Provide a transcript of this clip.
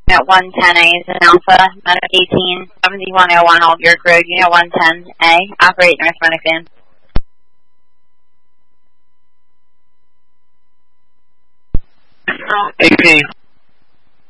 Unit 110A is an Alpha, Medic 18, 7101 Old York Road, Unit 110A, operate North Medic van. 18.